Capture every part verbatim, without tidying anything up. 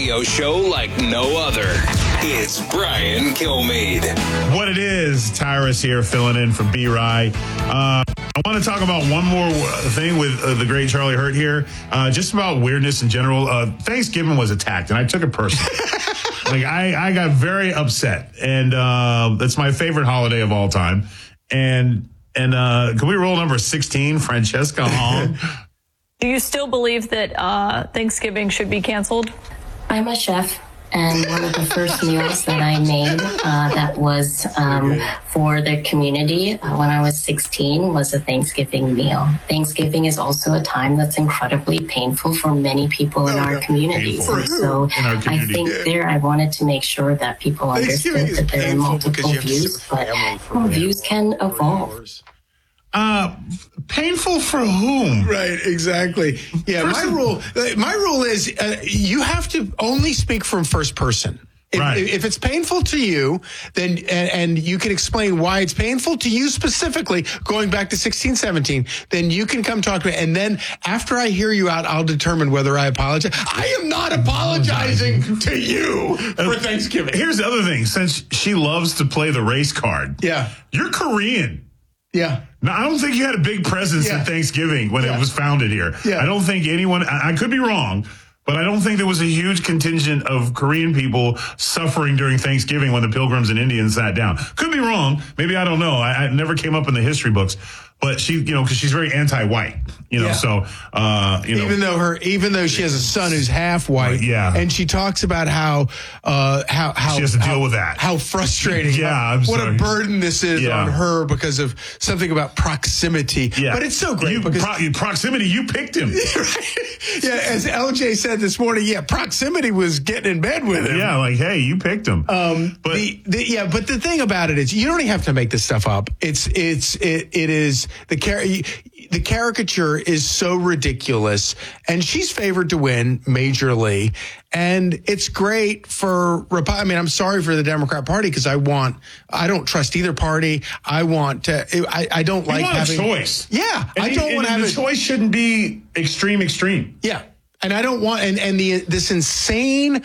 radio show like no other. It's Brian Kilmeade. What it is, Tyrus here filling in for B-Rye. Uh, I want to talk about one more thing with uh, the great Charlie Hurt here, uh, just about weirdness in general. Uh, Thanksgiving was attacked, and I took it personally. like, I, I got very upset, and uh, that's my favorite holiday of all time. And, and uh, can we roll number sixteen, Francesca Hong? Do you still believe that uh, Thanksgiving should be canceled? I'm a chef, and one of the first meals that I made uh, that was um, for the community uh, when I was sixteen was a Thanksgiving meal. Thanksgiving is also a time that's incredibly painful for many people in our communities. And so I think there I wanted to make sure that people understood that there are multiple views, but well, views can evolve. Uh, painful for whom? Right, exactly. Yeah, first my rule, my rule is uh, you have to only speak from first person. If, right. if it's painful to you, then and, and you can explain why it's painful to you specifically, going back to sixteen, seventeen, then you can come talk to me. And then after I hear you out, I'll determine whether I apologize. I am not apologizing to you for Thanksgiving. Here's the other thing. Since she loves to play the race card, yeah, you're Korean. Yeah. Now, I don't think you had a big presence yeah. in Thanksgiving when yeah. it was founded here. Yeah. I don't think anyone, I, I could be wrong, but I don't think there was a huge contingent of Korean people suffering during Thanksgiving when the Pilgrims and Indians sat down. Could be wrong. Maybe I don't know. I, I never came up in the history books. But she, you know, because she's very anti-white, you know, yeah. so, uh, you know. Even though her, even though she has a son who's half white. Yeah. And she talks about how, uh, how, how. She has to deal how, with that. How frustrating. yeah. How, I'm what sorry. a burden this is yeah. on her because of something about proximity. Yeah. But it's so great you, because. Pro- proximity, you picked him. Right? Yeah. As L J said this morning, yeah, proximity was getting in bed with him. Yeah. Like, hey, you picked him. Um, but the, the, yeah, but the thing about it is you don't even have to make this stuff up. It's, it's, it, it is the car. The caricature is so ridiculous, and she's favored to win majorly. And it's great for, I mean, I'm sorry for the Democrat Party because I want, I don't trust either party. I want to, I, I don't you like want having a choice. Yeah, and I don't and want to have the a choice. Shouldn't be extreme, extreme. Yeah, and I don't want, and and the this insane.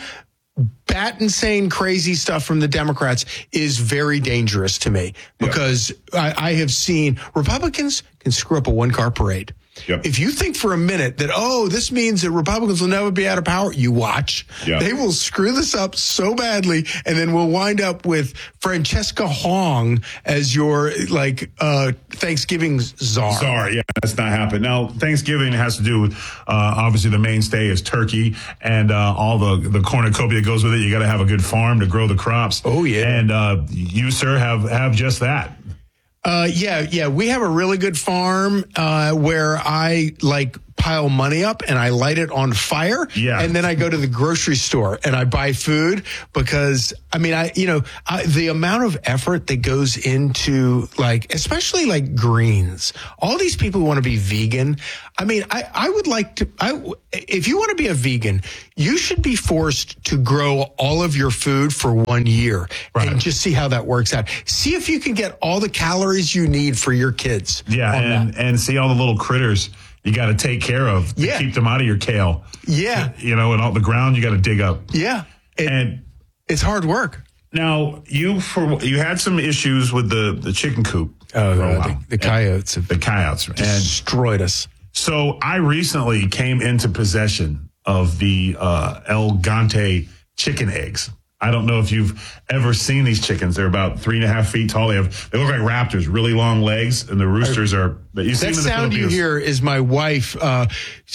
Bat insane, crazy stuff from the Democrats is very dangerous to me because yep. I, I have seen Republicans can screw up a one car parade. Yep. If you think for a minute that, oh, this means that Republicans will never be out of power, you watch. Yep. They will screw this up so badly, and then we'll wind up with Francesca Hong as your, like, uh, Thanksgiving czar. Czar, yeah, that's not happening. Now, Thanksgiving has to do with, uh, obviously, the mainstay is turkey and uh, all the, the cornucopia that goes with it. You got to have a good farm to grow the crops. Oh, yeah. And uh, you, sir, have, have just that. Uh, yeah, yeah. We have a really good farm, uh, where I like pile money up and I light it on fire. Yeah. And then I go to the grocery store and I buy food because I mean, I, you know, I, the amount of effort that goes into like, especially like greens, all these people who want to be vegan. I mean, I, I would like to, I, if you want to be a vegan, you should be forced to grow all of your food for one year right. and just see how that works out. See if you can get all the calories you need for your kids. Yeah. And, and see all the little critters you got to take care of to yeah. keep them out of your kale. Yeah. You know, and all the ground you got to dig up. Yeah. It, and it's hard work. Now, you for you had some issues with the, the chicken coop. Oh, the, the coyotes. The coyotes. Destroyed and us. So I recently came into possession of the uh, El Gante chicken eggs. I don't know if you've ever seen these chickens. They're about three and a half feet tall. They have they look like raptors, really long legs, and the roosters are. But you see that them in the sound you Philippines. hear is my wife uh,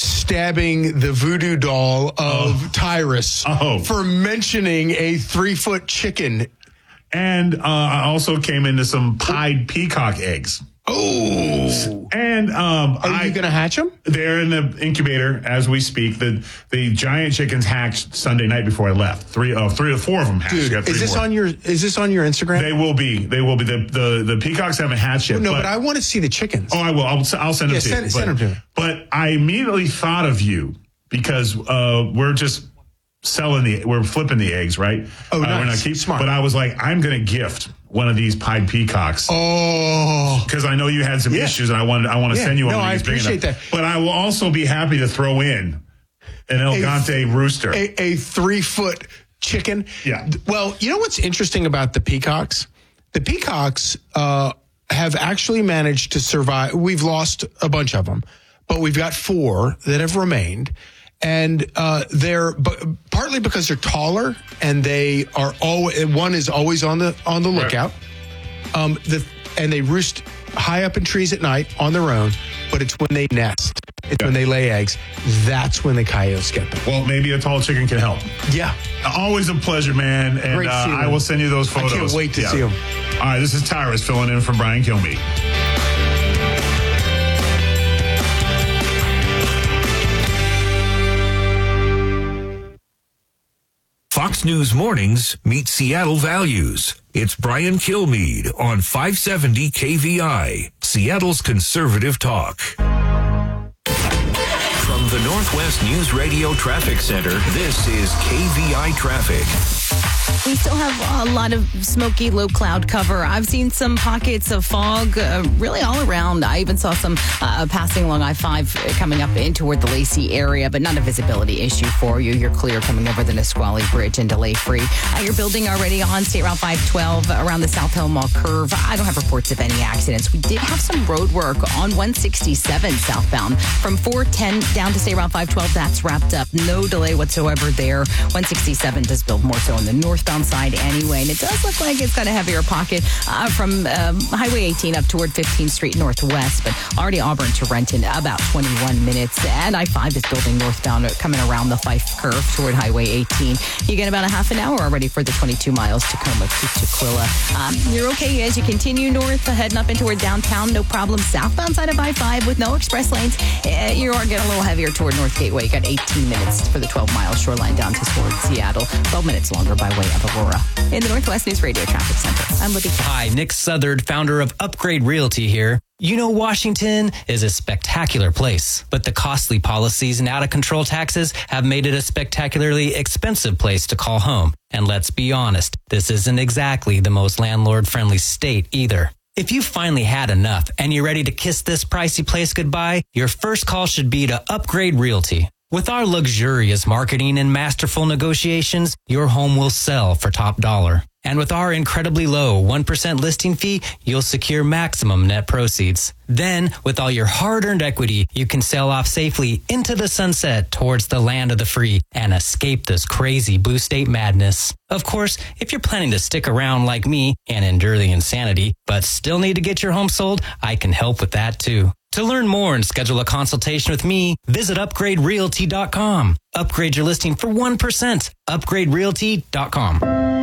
stabbing the voodoo doll of Oh. Tyrus Oh. for mentioning a three foot chicken. And uh, I also came into some pied peacock eggs. Oh, and um, are I, you going to hatch them? They're in the incubator as we speak. The the giant chickens hatched Sunday night before I left. Three, uh, three or four of them hatched. Dude, Got three is this more. on your is this on your Instagram? They will be. They will be. The the, the peacocks haven't hatched yet. no, but, but I want to see the chickens. Oh, I will. I'll, I'll send them Yeah, to send- you. send but, them to me. But I immediately thought of you because uh, we're just selling the we're flipping the eggs, right? Oh, uh, nice. We're not keep, Smart. But I was like, I'm going to gift one of these pied peacocks. Oh, because I know you had some Yeah. issues, and I wanted I want to Yeah. send you one No, of I these big appreciate enough. that. But I will also be happy to throw in An El Gante rooster. A, a three-foot chicken. Yeah. Well, you know what's interesting about the peacocks? The peacocks uh, have actually managed to survive. We've lost a bunch of them, but we've got four that have remained. And uh, they're b- partly because they're taller and they are always, one is always on the on the lookout. Right. Um, the, and they roost high up in trees at night on their own, but it's when they nest. It's yeah. when they lay eggs. That's when the coyotes get them. Well, maybe a tall chicken can help. Yeah. Always a pleasure, man. And uh, I will send you those photos. I can't wait to yeah. see them. All right, this is Tyrus filling in for Brian Kilmeade. Fox News Mornings meet Seattle values. It's Brian Kilmeade on five seventy K V I, Seattle's conservative talk. From the Northwest News Radio Traffic Center, this is K V I Traffic. We still have a lot of smoky, low cloud cover. I've seen some pockets of fog uh, really all around. I even saw some uh, passing along I five coming up in toward the Lacey area, but not a visibility issue for you. You're clear coming over the Nisqually Bridge and delay free. Uh, you're building already on State Route five twelve around the South Hill Mall curve. I don't have reports of any accidents. We did have some road work on one sixty-seven southbound from four ten down to State Route five twelve. That's wrapped up. No delay whatsoever there. one sixty-seven does build more so on the northbound side anyway, and it does look like it's got a heavier pocket uh, from um, Highway eighteen up toward fifteenth Street Northwest, but already Auburn to Renton about twenty-one minutes, and I five is building northbound coming around the Fife curve toward Highway eighteen. You get about a half an hour already for the twenty-two miles Tacoma to Tukwila. Um, you're okay as you continue north, heading up into toward downtown, no problem. Southbound side of I five with no express lanes, uh, you are getting a little heavier toward North Gateway. You got eighteen minutes for the twelve miles shoreline down to toward Seattle, twelve minutes longer by way of Aurora. In the Northwest News Radio Traffic Center, I'm Libby. Hi, Nick Southard, founder of Upgrade Realty here. You know, Washington is a spectacular place, but the costly policies and out-of-control taxes have made it a spectacularly expensive place to call home. And let's be honest, this isn't exactly the most landlord-friendly state either. If you finally had enough and you're ready to kiss this pricey place goodbye, your first call should be to Upgrade Realty. With our luxurious marketing and masterful negotiations, your home will sell for top dollar. And with our incredibly low one percent listing fee, you'll secure maximum net proceeds. Then, with all your hard-earned equity, you can sail off safely into the sunset towards the land of the free and escape this crazy blue state madness. Of course, if you're planning to stick around like me and endure the insanity, but still need to get your home sold, I can help with that too. To learn more and schedule a consultation with me, visit upgrade realty dot com. Upgrade your listing for one percent. upgrade realty dot com.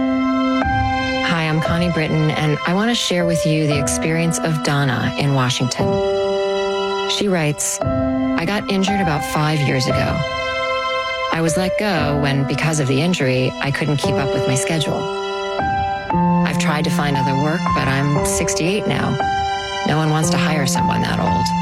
Hi, I'm Connie Britton, and I want to share with you the experience of Donna in Washington. She writes, I got injured about five years ago. I was let go when, because of the injury, I couldn't keep up with my schedule. I've tried to find other work, but I'm sixty-eight now. No one wants to hire someone that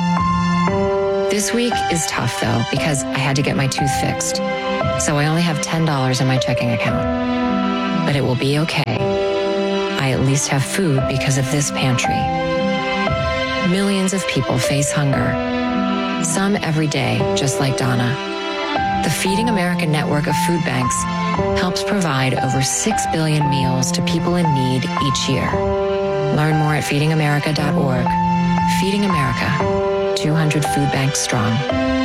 old. This week is tough, though, because I had to get my tooth fixed. So I only have ten dollars in my checking account. But it will be okay. I at least have food because of this pantry. Millions of people face hunger. Some every day, just like Donna. The Feeding America network of food banks helps provide over six billion meals to people in need each year. Learn more at feeding america dot org. Feeding America, two hundred food banks strong.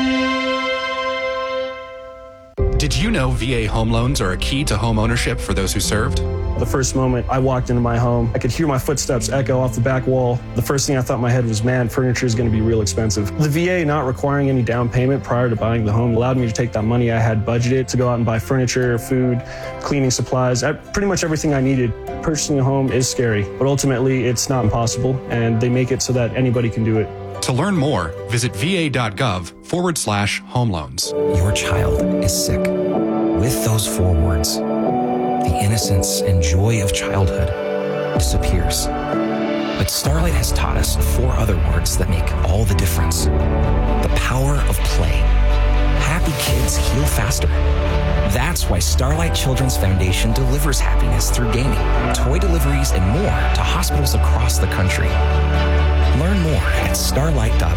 Did you know V A home loans are a key to home ownership for those who served? The first moment I walked into my home, I could hear my footsteps echo off the back wall. The first thing I thought in my head was, man, furniture is going to be real expensive. The V A not requiring any down payment prior to buying the home allowed me to take that money I had budgeted to go out and buy furniture, food, cleaning supplies, pretty much everything I needed. Purchasing a home is scary, but ultimately it's not impossible, and they make it so that anybody can do it. To learn more, visit va.gov forward slash home loans. Your child is sick. With those four words, the innocence and joy of childhood disappears. But Starlight has taught us four other words that make all the difference. The power of play. Happy kids heal faster. That's why Starlight Children's Foundation delivers happiness through gaming, toy deliveries, and more to hospitals across the country. Learn more at starlight dot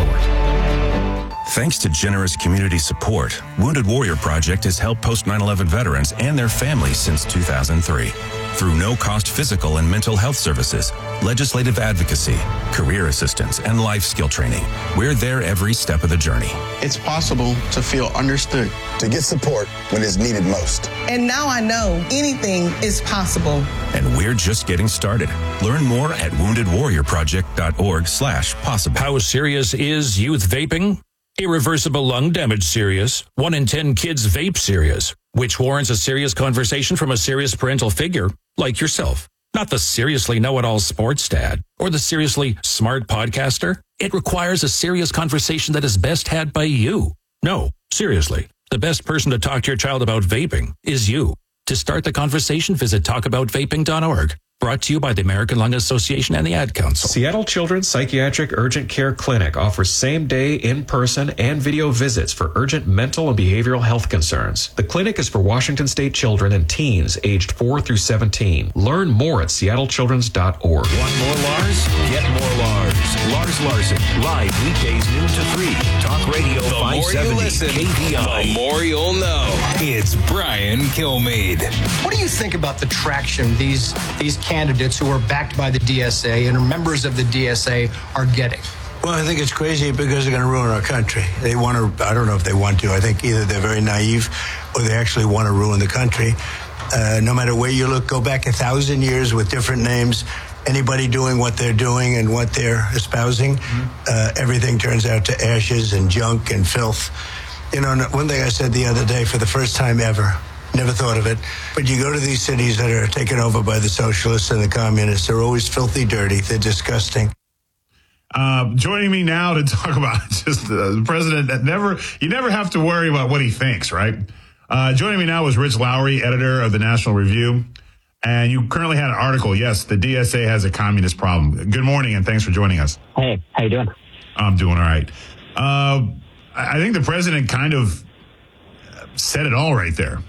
org. Thanks to generous community support, Wounded Warrior Project has helped post nine eleven veterans and their families since two thousand three. Through no-cost physical and mental health services, legislative advocacy, career assistance, and life skill training, we're there every step of the journey. It's possible to feel understood, to get support when it's needed most. And now I know anything is possible. And we're just getting started. Learn more at wounded warrior project dot org slash possible. How serious is youth vaping? Irreversible lung damage serious. One in ten kids vape serious, which warrants a serious conversation from a serious parental figure like yourself. Not the seriously know-it-all sports dad or the seriously smart podcaster. It requires a serious conversation that is best had by you. No, seriously, the best person to talk to your child about vaping is you. To start the conversation, visit talk about vaping dot org. Brought to you by the American Lung Association and the Ad Council. Seattle Children's Psychiatric Urgent Care Clinic offers same-day, in-person, and video visits for urgent mental and behavioral health concerns. The clinic is for Washington State children and teens aged four through seventeen. Learn more at seattle children's dot org. Want more Lars? Get more Lars. Lars Larson, live weekdays noon to three. Talk Radio five seventy K V I. The more you'll know. It's Brian Kilmeade. What do you think about the traction these these candidates who are backed by the D S A and are members of the D S A are getting? Well, I think it's crazy because they're going to ruin our country. They want to, I don't know if they want to. I think either they're very naive or they actually want to ruin the country. Uh, no matter where you look, go back a thousand years with different names. Anybody doing what they're doing and what they're espousing, mm-hmm. uh, everything turns out to ashes and junk and filth. You know, one thing I said the other day, for the first time ever, never thought of it, but you go to these cities that are taken over by the socialists and the communists. They're always filthy dirty. They're disgusting. Uh, joining me now to talk about just the president that never, you never have to worry about what he thinks, right? Uh, joining me now is Rich Lowry, editor of the National Review. And you currently had an article. Yes, the D S A has a communist problem. Good morning, and thanks for joining us. Hey, how you doing? I'm doing all right. Uh, I think the president kind of said it all right there.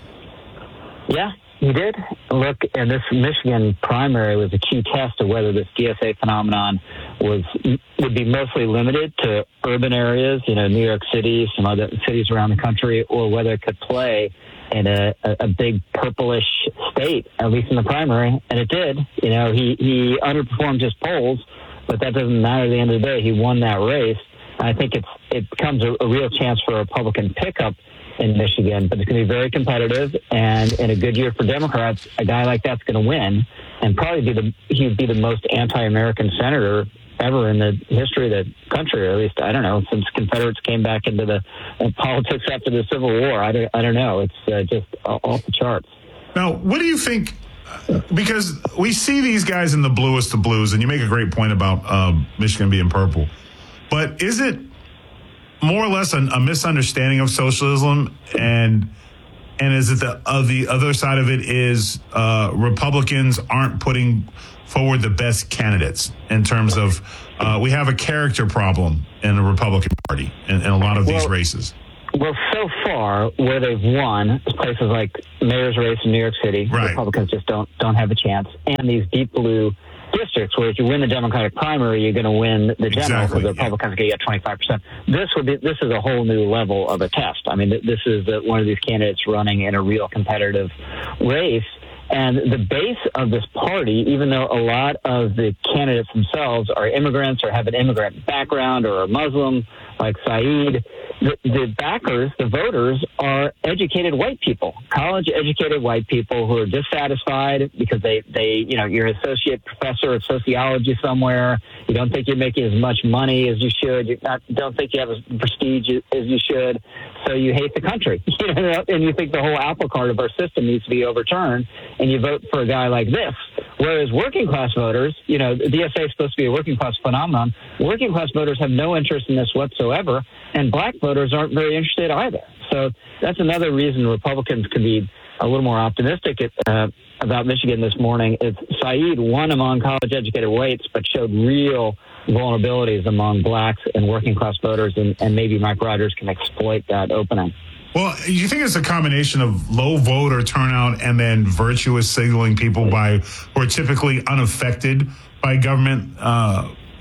Yeah, he did. Look, and this Michigan primary was a key test of whether this D S A phenomenon was would be mostly limited to urban areas, you know, New York City, some other cities around the country, or whether it could play in a, a big purplish state, at least in the primary. And it did. You know, he, he underperformed his polls, but that doesn't matter at the end of the day. He won that race. I think it's it becomes a, a real chance for a Republican pickup in Michigan, but it's going to be very competitive. And in a good year for Democrats, a guy like that's going to win and probably be the he would be the most anti-American senator ever in the history of the country, or at least, I don't know, since Confederates came back into the uh, politics after the Civil War. I don't, I don't know. It's uh, just off the charts. Now, what do you think? Because we see these guys in the bluest of blues, and you make a great point about uh, Michigan being purple. But is it more or less a, a misunderstanding of socialism, and and is it the uh, the other side of it is uh, Republicans aren't putting forward the best candidates in terms of uh, we have a character problem in the Republican Party in, in a lot of these well, races? Well, so far where they've won, places like mayor's race in New York City, right. Republicans just don't don't have a chance, and these deep blue districts where if you win the Democratic primary, you're going to win the general, because exactly, the Republicans yeah. get twenty-five percent. This would be this is a whole new level of a test. I mean, this is uh, one of these candidates running in a real competitive race. And the base of this party, even though a lot of the candidates themselves are immigrants or have an immigrant background or are Muslim, like Saeed, the, the backers, the voters, are educated white people, college-educated white people who are dissatisfied because they, they, you know, you're an associate professor of sociology somewhere. You don't think you're making as much money as you should. You not, don't think you have as prestige as you should. So you hate the country, you know, and you think the whole apple cart of our system needs to be overturned, and you vote for a guy like this. Whereas working class voters, you know, the D S A is supposed to be a working class phenomenon. Working class voters have no interest in this whatsoever, and black voters aren't very interested either. So that's another reason Republicans can be a little more optimistic uh, about Michigan this morning. Is Saeed won among college-educated whites, but showed real vulnerabilities among blacks and working class voters, and, and maybe Mike Rogers can exploit that opening. Well, you think it's a combination of low voter turnout and then virtuous signaling people by who are typically unaffected by government uh,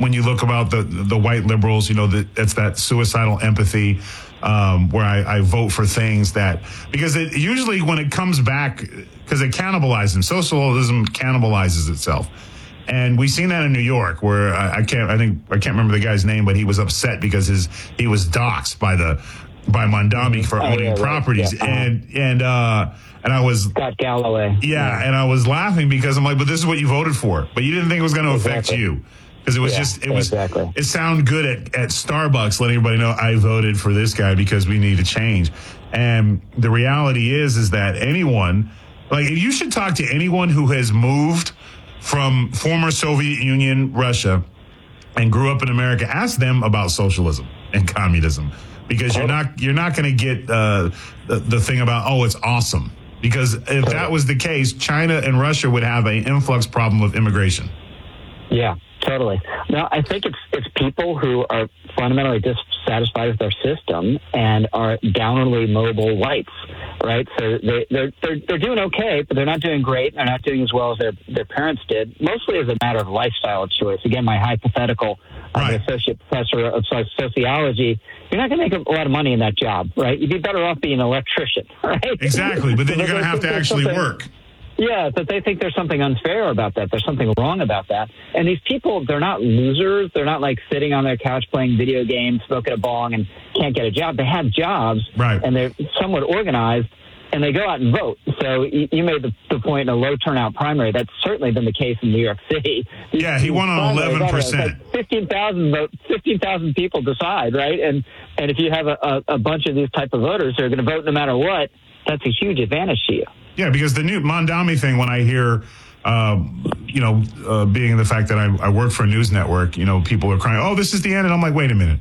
when you look about the the white liberals, you know, the, it's that suicidal empathy um, where I, I vote for things that, because it usually when it comes back, because it cannibalizes them, socialism cannibalizes itself. And we've seen that in New York, where I, I can't, I think, I can't remember the guy's name, but he was upset because his he was doxxed by the by Mondami for Oh, owning yeah, right. properties, Yeah. Uh-huh. and and uh, and I was Scott Galloway. yeah, and I was laughing because I'm like, but this is what you voted for, but you didn't think it was going to affect Exactly. you. Because it was Yeah, just, it was, exactly. it sounded good at, at Starbucks, letting everybody know I voted for this guy because we need to change. And the reality is, is that anyone, like, you should talk to anyone who has moved from former Soviet Union, Russia, and grew up in America. Ask them about socialism and communism, because you're not, you're not going to get uh, the, the thing about, oh, it's awesome. Because if that was the case, China and Russia would have an influx problem of immigration. Yeah, totally. No, I think it's it's people who are fundamentally dissatisfied with their system and are downwardly mobile whites, right? So they, they're they're they're doing okay, but they're not doing great. They're not doing as well as their their parents did. Mostly as a matter of lifestyle choice. Again, my hypothetical, I'm an associate professor of sociology. You're not going to make a lot of money in that job, right? You'd be better off being an electrician, right? Exactly, but then you're going to have to actually work. Yeah, but they think there's something unfair about that. There's something wrong about that. And these people, they're not losers. They're not like sitting on their couch playing video games, smoking a bong, and can't get a job. They have jobs, right? And they're somewhat organized, and they go out and vote. So you, you made the, the point in a low turnout primary. That's certainly been the case in New York City. Yeah, he won on eleven percent. Like fifteen thousand vote, fifteen thousand people decide, right? And and if you have a, a, a bunch of these type of voters who are going to vote no matter what, that's a huge advantage to you. Yeah, because the new Mondami thing, when I hear, uh, you know, uh, being the fact that I, I work for a news network, you know, people are crying, oh, this is the end. And I'm like, wait a minute.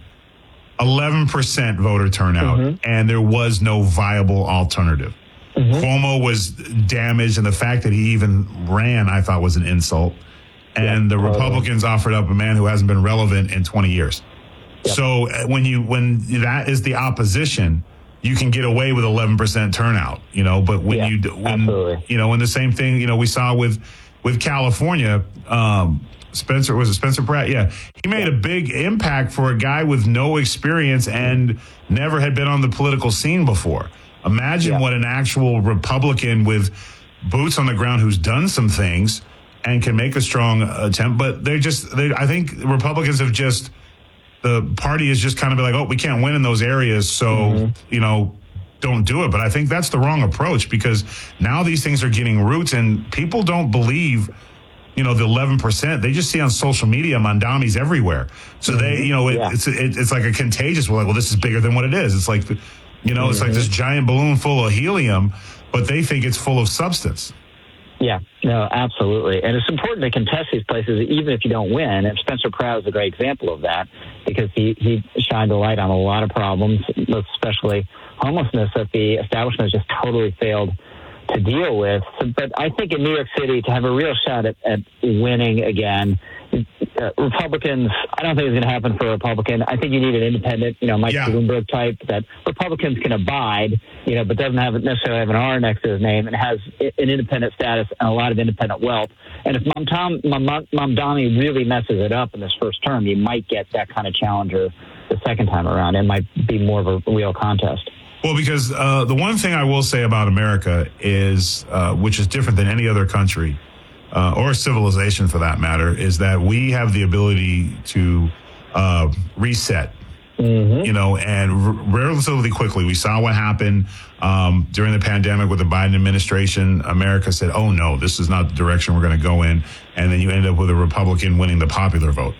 eleven percent voter turnout, mm-hmm. and there was no viable alternative. Mm-hmm. Cuomo was damaged, and the fact that he even ran, I thought, was an insult. And yeah, the Republicans totally. offered up a man who hasn't been relevant in twenty years. Yep. So when you when that is the opposition, you can get away with eleven percent turnout, you know, but when yeah, you, when, absolutely. you know, and the same thing, you know, we saw with, with California, um, Spencer, was it Spencer Pratt? Yeah. He made yeah. a big impact for a guy with no experience and never had been on the political scene before. Imagine yeah. what an actual Republican with boots on the ground who's done some things and can make a strong attempt, but they just, they, I think Republicans have just, the party is just kind of like, oh, we can't win in those areas, so, mm-hmm. you know, don't do it. But I think that's the wrong approach, because now these things are getting roots, and people don't believe, you know, the eleven percent. They just see on social media Mondami's everywhere. So mm-hmm. they, you know, it, yeah. it's it, it's like a contagious, we're like, well, this is bigger than what it is. It's like, you know, mm-hmm. it's like this giant balloon full of helium, but they think it's full of substance. Yeah, no, absolutely. And it's important to contest these places, even if you don't win. And Spencer Pratt is a great example of that, because he, he shined a light on a lot of problems, especially homelessness, that the establishment has just totally failed to deal with. So, but I think in New York City, to have a real shot at, at winning again, uh, Republicans, I don't think it's going to happen for a Republican. I think you need an independent, you know, Mike yeah. Bloomberg type that Republicans can abide, you know, but doesn't have necessarily have an R next to his name, and has an independent status and a lot of independent wealth. And if Mom Tom, Mom, Mamdani really messes it up in this first term, you might get that kind of challenger the second time around. It might be more of a real contest. Well, because uh, the one thing I will say about America is, uh, which is different than any other country, uh, or civilization for that matter, is that we have the ability to uh, reset, mm-hmm. you know, and r- relatively quickly. We saw what happened um, during the pandemic with the Biden administration. America said, oh, no, this is not the direction we're going to go in. And then you end up with a Republican winning the popular vote.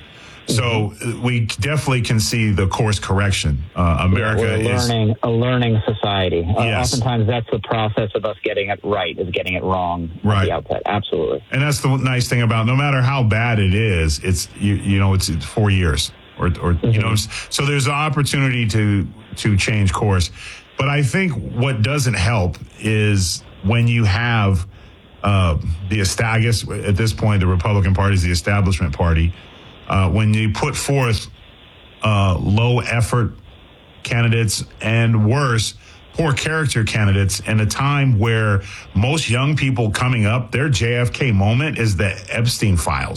So we definitely can see the course correction. Uh, America yeah, we're learning, is a learning society. Yes. Uh, oftentimes, that's the process of us getting it right, is getting it wrong right. at the outset. Absolutely. And that's the nice thing about, no matter how bad it is, it's you, you know it's, it's four years or or mm-hmm. you know. So there's an opportunity to to change course. But I think what doesn't help is when you have uh, the establish at this point, the Republican Party is the establishment party. Uh, when you put forth uh, low effort candidates and worse, poor character candidates in a time where most young people coming up, their J F K moment is the Epstein files.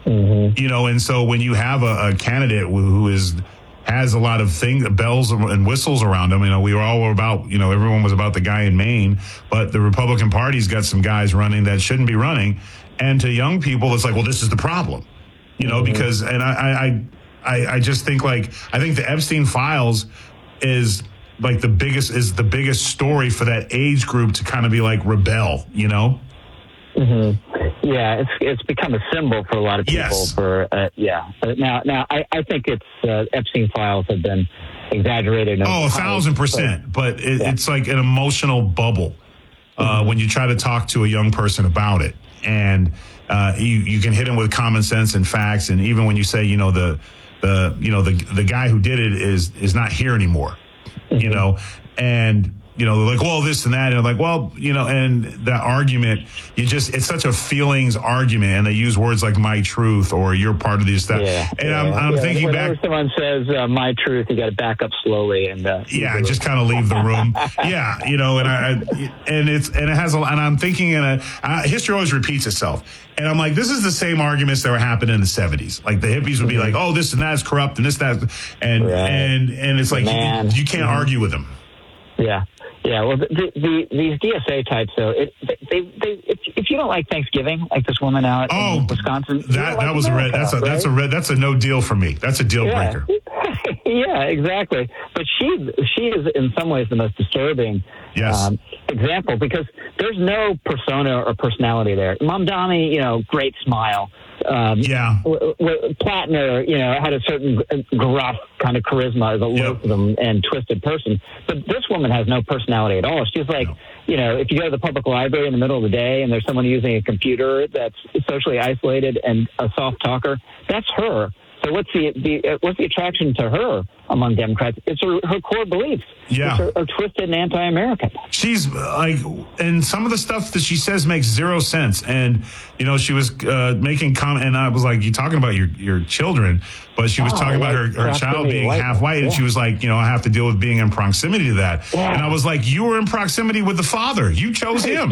Mm-hmm. You know, and so when you have a, a candidate who is has a lot of things, bells and whistles around him, you know, we were all about, you know, everyone was about the guy in Maine, but the Republican Party's got some guys running that shouldn't be running. And to young people, it's like, well, this is the problem, you know, mm-hmm. because, and I, I, I, I just think like, I think the Epstein files is like the biggest, is the biggest story for that age group to kind of be like rebel, you know? Mm-hmm. Yeah, it's it's become a symbol for a lot of people. Yes. For uh, yeah, now now I, I think it's uh, Epstein files have been exaggerated. Oh, a thousand percent. But it, yeah. it's like an emotional bubble uh, mm-hmm. when you try to talk to a young person about it, and uh, you you can hit them with common sense and facts, and even when you say, you know, the the you know the the guy who did it is is not here anymore, mm-hmm. you know, and. You know, they're like, well, this and that. And I'm like, well, you know, and that argument, you just, it's such a feelings argument. And they use words like my truth or you're part of this, that. Yeah, and yeah, I'm, I'm yeah. thinking Whenever back. someone says uh, my truth, you got to back up slowly. and uh, Yeah, just kind of leave the room. yeah, you know, and I, and it's, and it has a, and I'm thinking in a, uh, history always repeats itself. And I'm like, this is the same arguments that were happening in the seventies. Like the hippies would be like, oh, this and that's corrupt and this, that. And, right. and, and it's like, you, you can't mm-hmm. argue with them. Yeah. Yeah, well, the, the, these D S A types, though, it, they, they, if, if you don't like Thanksgiving, like this woman out oh, in Wisconsin, that like that was America, red. That's a right? that's a red. That's a no deal for me. That's a deal yeah. breaker. yeah, exactly. But she she is in some ways the most disturbing yes. um, example because there's no persona or personality there. Mamdani, you know, great smile. Um, yeah. W- w- Plattner, you know, had a certain gruff kind of charisma as a yep. loathsome and twisted person. But this woman has no personality at all. She's like, no. you know, if you go to the public library in the middle of the day and there's someone using a computer that's socially isolated and a soft talker, that's her. So what's the, the what's the attraction to her among Democrats? It's her, her core beliefs. Yeah. It's her, her twisted and anti-American. She's like, and some of the stuff that she says makes zero sense. And, you know, she was uh, making comment, and I was like, you're talking about your, your children, but she was oh, talking about her, her child being white. half white. Yeah. And she was like, you know, I have to deal with being in proximity to that. Yeah. And I was like, you were in proximity with the father. You chose him.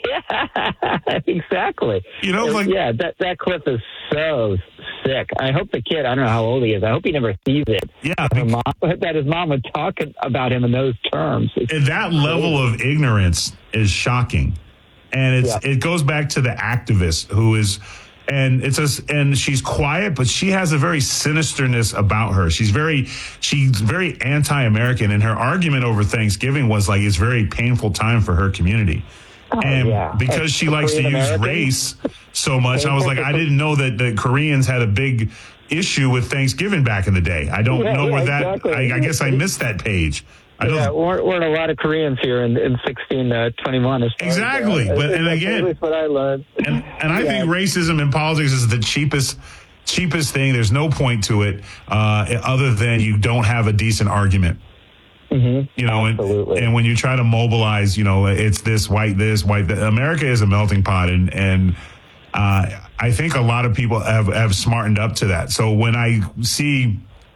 yeah, exactly. You know, like, yeah, that, that clip is so sick. I hope the kid, I don't know how old he is, I hope he never sees it. Yeah. Her mom, that his mom would talk about him in those terms. It's and that crazy. level of ignorance is shocking. And it's yeah. it goes back to the activist who is, and it's a, and she's quiet, but she has a very sinisterness about her. She's very, she's very anti-American, and her argument over Thanksgiving was like, it's a very painful time for her community. Oh, and yeah. because it's she likes to use American. race so much, I was like, I didn't know that the Koreans had a big issue with Thanksgiving back in the day. I don't yeah, know yeah, where that, exactly. I, I guess I missed that page. I yeah, don't, weren't, weren't a lot of Koreans here in, in sixteen twenty-one. Exactly. As but, and that's again, what I learned. And, and I yeah. think racism in politics is the cheapest, cheapest thing. There's no point to it uh, other than you don't have a decent argument. Mm-hmm. You know, and, Absolutely. and when you try to mobilize, you know, it's this white, this white, that. America is a melting pot. And, and uh, I think a lot of people have, have smartened up to that. So when I see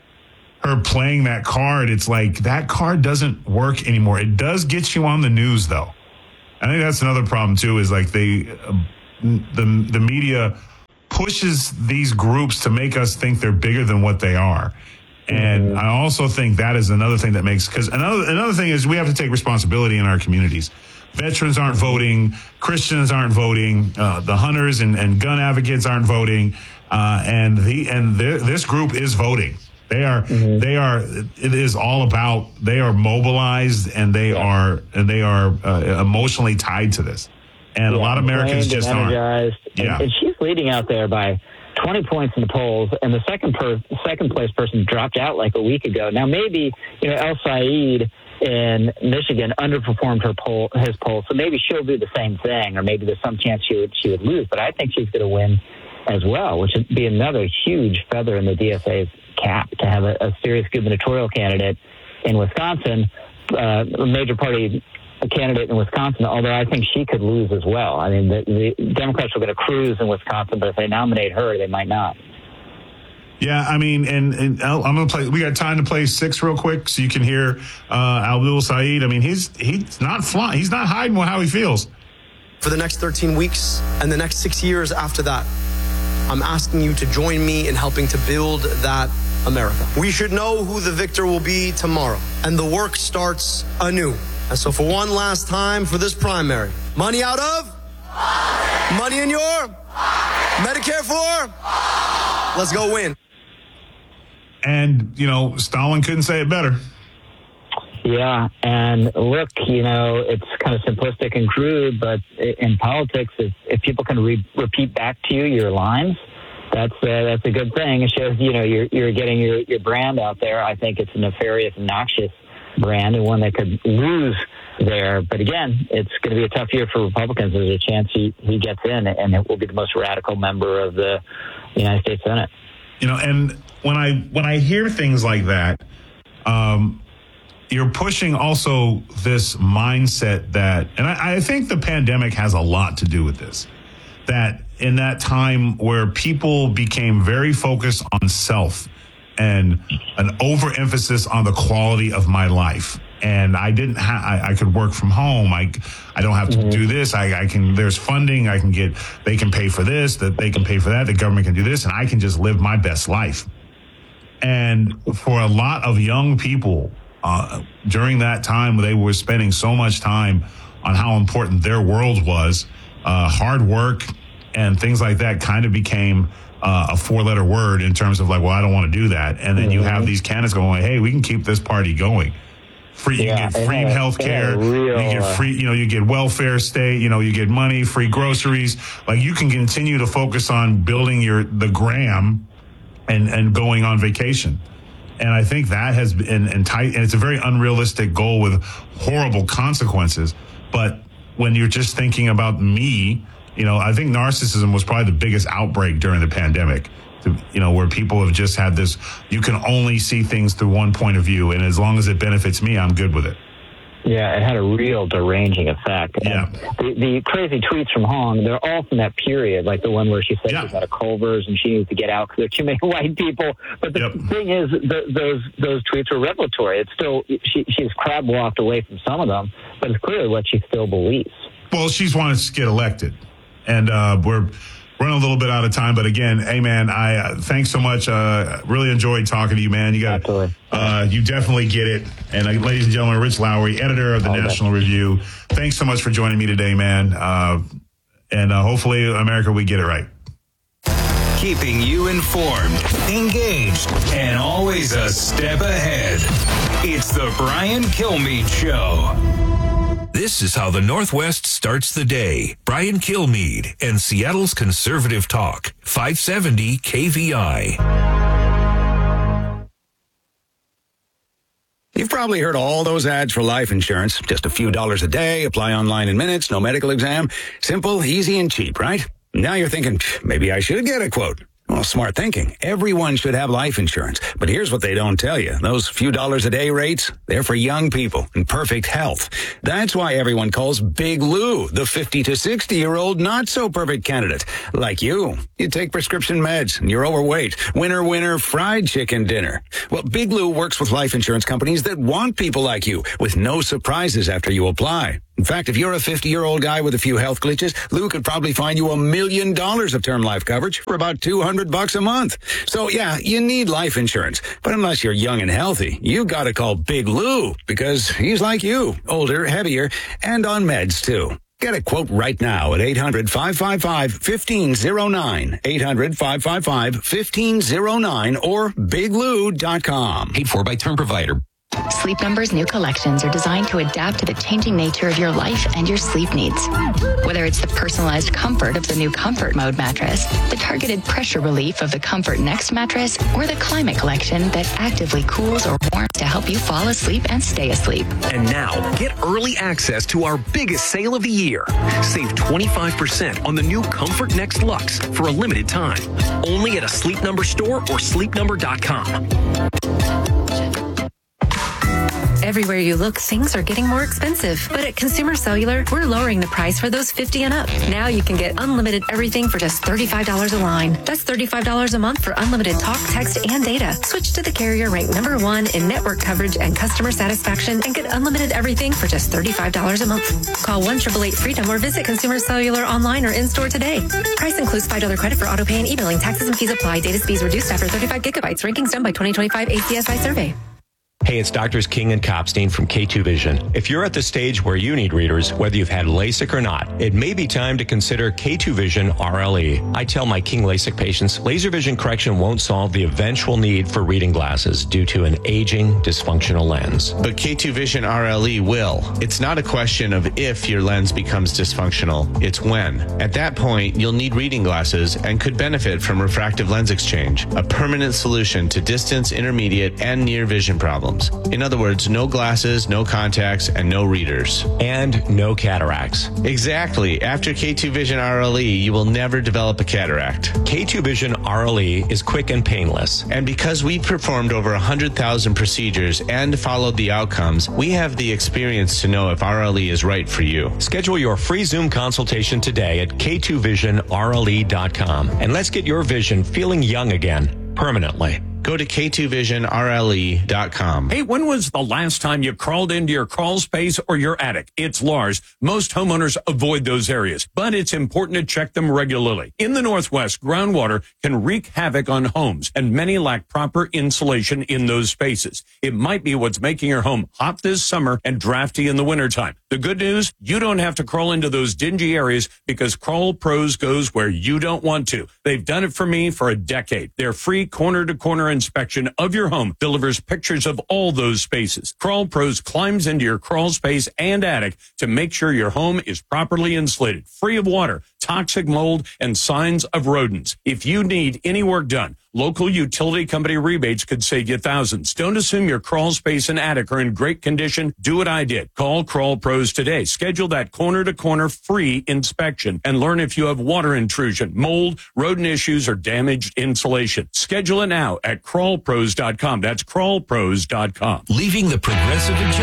her playing that card, it's like that card doesn't work anymore. It does get you on the news, though. I think that's another problem, too, is like they, uh, the, the media pushes these groups to make us think they're bigger than what they are. And mm-hmm. I also think that is another thing that makes, because another another thing is we have to take responsibility in our communities. Veterans aren't voting, Christians aren't voting, uh, the hunters and, and gun advocates aren't voting, uh, and the and this group is voting. They are mm-hmm. they are it is all about they are mobilized and they yeah. are and they are uh, emotionally tied to this. And yeah, a lot of Americans just and aren't. And, yeah. and she's leading out there by twenty points in the polls, and the second per, second place person dropped out like a week ago. Now maybe, you know, El Said in Michigan underperformed her poll, his poll, so maybe she'll do the same thing, or maybe there's some chance she would she would lose. But I think she's going to win as well, which would be another huge feather in the D S A's cap to have a, a serious gubernatorial candidate in Wisconsin, uh, a major party candidate in Wisconsin, although I think she could lose as well. I mean, the, the Democrats are going to cruise in Wisconsin, but if they nominate her, they might not. Yeah, I mean, and, and I'm going to play, we got time to play six real quick so you can hear uh, Abdul Said. I mean, he's he's not flying, he's not hiding how he feels. For the next thirteen weeks and the next six years after that, I'm asking you to join me in helping to build that America. We should know who the victor will be tomorrow, and the work starts anew. And so for one last time for this primary, money out of? Money in your? Medicare for? Let's go win. And, you know, Stalin couldn't say it better. Yeah, and look, you know, it's kind of simplistic and crude, but in politics, if, if people can re- repeat back to you your lines, that's uh, that's a good thing. It shows, you know, you're you're getting your, your brand out there. I think it's a nefarious, noxious brand and one that could lose there. But again, it's going to be a tough year for Republicans. There's a chance he, he gets in, and it will be the most radical member of the United States Senate. You know, and when I when I hear things like that, um, you're pushing also this mindset that, and I, I think the pandemic has a lot to do with this, that in that time where people became very focused on self and an overemphasis on the quality of my life. And I didn't have, I, I could work from home. I, I don't have to mm-hmm. do this. I, I can, there's funding. I can get, they can pay for this, that they can pay for that. The government can do this, and I can just live my best life. And for a lot of young people, uh, during that time, they were spending so much time on how important their world was. Uh, hard work and things like that kind of became uh, a four-letter word in terms of like, well, I don't want to do that. And then mm-hmm. you have these candidates going, hey, we can keep this party going. Free, you yeah, get free health care, you get free, you know, you get welfare state, you know, you get money, free groceries. Like, you can continue to focus on building your, the gram and, and going on vacation. And I think that has been, and, tight, and it's a very unrealistic goal with horrible consequences. But when you're just thinking about me, you know, I think narcissism was probably the biggest outbreak during the pandemic. You know, where people have just had this, you can only see things through one point of view, and as long as it benefits me, I'm good with it. Yeah, it had a real deranging effect. Yeah. The, the crazy tweets from Hong, they're all from that period, like the one where she said yeah. she's out of Culver's and she needs to get out because there are too many white people. But the yep. thing is, the, those those tweets are revelatory. It's still, she, she's crab walked away from some of them, but it's clearly what she still believes. Well, she's wanted to get elected, and uh, we're running a little bit out of time, but again, hey man, I uh, thanks so much. Uh, really enjoyed talking to you, man. You got, uh, you definitely get it. And uh, ladies and gentlemen, Rich Lowry, editor of the All National day. Review. Thanks so much for joining me today, man. Uh, and uh, hopefully, America, we get it right. Keeping you informed, engaged, and always a step ahead. It's the Brian Kilmeade Show. This is how the Northwest starts the day. Brian Kilmeade and Seattle's Conservative Talk, five seventy K V I. You've probably heard all those ads for life insurance. Just a few dollars a day, apply online in minutes, no medical exam. Simple, easy, and cheap, right? Now you're thinking, maybe I should get a quote. Well, smart thinking. Everyone should have life insurance. But here's what they don't tell you. Those few dollars a day rates, they're for young people in perfect health. That's why everyone calls Big Lou the fifty to sixty-year-old not-so-perfect candidate. Like you. You take prescription meds and you're overweight. Winner, winner, fried chicken dinner. Well, Big Lou works with life insurance companies that want people like you with no surprises after you apply. In fact, if you're a fifty-year-old guy with a few health glitches, Lou could probably find you a million dollars of term life coverage for about two hundred bucks a month. So yeah, you need life insurance. But unless you're young and healthy, you gotta call Big Lou because he's like you, older, heavier, and on meds too. Get a quote right now at eight hundred, five five five, one five zero nine, eight hundred, five five five, one five zero nine or big lou dot com. Paid for by term provider. Sleep Number's new collections are designed to adapt to the changing nature of your life and your sleep needs. Whether it's the personalized comfort of the new Comfort Mode mattress, the targeted pressure relief of the Comfort Next mattress, or the Climate Collection that actively cools or warms to help you fall asleep and stay asleep. And now, get early access to our biggest sale of the year. Save twenty-five percent on the new Comfort Next Luxe for a limited time. Only at a Sleep Number store or sleep number dot com. Everywhere you look, things are getting more expensive. But at Consumer Cellular, we're lowering the price for those fifty and up. Now you can get unlimited everything for just thirty-five dollars a line. That's thirty-five dollars a month for unlimited talk, text, and data. Switch to the carrier ranked number one in network coverage and customer satisfaction and get unlimited everything for just thirty-five dollars a month. Call one eight eight eight freedom or visit Consumer Cellular online or in-store today. Price includes five dollars credit for auto pay and e-billing. Taxes and fees apply. Data speeds reduced after thirty-five gigabytes. Rankings done by twenty twenty-five A C S I survey. Hey, it's Doctors King and Kopstein from K two Vision. If you're at the stage where you need readers, whether you've had LASIK or not, it may be time to consider K two Vision R L E. I tell my King LASIK patients, laser vision correction won't solve the eventual need for reading glasses due to an aging, dysfunctional lens. But K two Vision R L E will. It's not a question of if your lens becomes dysfunctional, it's when. At that point, you'll need reading glasses and could benefit from refractive lens exchange, a permanent solution to distance, intermediate, and near vision problems. In other words, no glasses, no contacts, and no readers. And no cataracts. Exactly. After K two Vision R L E, you will never develop a cataract. K two Vision R L E is quick and painless. And because we performed over one hundred thousand procedures and followed the outcomes, we have the experience to know if R L E is right for you. Schedule your free Zoom consultation today at K two vision R L E dot com. And let's get your vision feeling young again, permanently. Go to K two vision R L E dot com. Hey, when was the last time you crawled into your crawl space or your attic? It's Lars. Most homeowners avoid those areas, but it's important to check them regularly. In the Northwest, groundwater can wreak havoc on homes, and many lack proper insulation in those spaces. It might be what's making your home hot this summer and drafty in the wintertime. The good news, you don't have to crawl into those dingy areas because Crawl Pros goes where you don't want to. They've done it for me for a decade. Their free corner-to-corner inspection of your home delivers pictures of all those spaces. Crawl Pros climbs into your crawl space and attic to make sure your home is properly insulated, free of water, toxic mold, and signs of rodents. If you need any work done, local utility company rebates could save you thousands. Don't assume your crawl space and attic are in great condition. Do what I did. Call Crawl Pros today. Schedule that corner-to-corner free inspection and learn if you have water intrusion, mold, rodent issues, or damaged insulation. Schedule it now at crawl pros dot com. That's crawl pros dot com. Leaving the progressive agenda